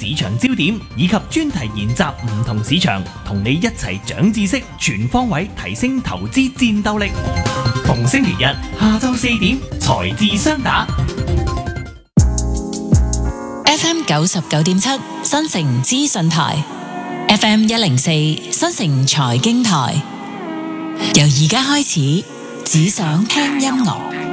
市場焦點，以及專題研習唔同市場，同你一齊長知識，全方位提升投資戰鬥力。逢星期日下晝4點，財智雙打。 FM 99.7新城資訊台，FM 104新城財經台。由而家開始，只想聽音樂。